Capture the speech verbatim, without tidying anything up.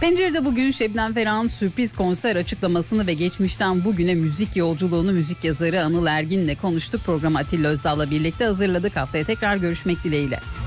Pencere'de bugün Şebnem Ferah'ın sürpriz konser açıklamasını ve geçmişten bugüne müzik yolculuğunu müzik yazarı Anıl Ergin'le konuştuk. Programı Atilla Özdal'la birlikte hazırladık. Haftaya tekrar görüşmek dileğiyle.